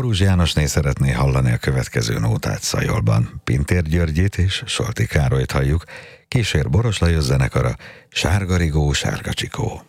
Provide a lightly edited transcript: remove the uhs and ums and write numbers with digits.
Borús Jánosné szeretné hallani a következő nótát Szajolban. Pintér Györgyit és Solti Károlyt halljuk, kísér Boros Lajos zenekara, Sárga Rigó, Sárga Csikó.